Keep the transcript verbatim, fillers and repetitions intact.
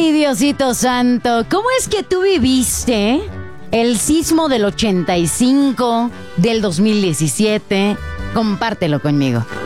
Ay, Diosito Santo, ¿cómo es que tú viviste el sismo del ochenta y cinco, del dos mil diecisiete? Compártelo conmigo.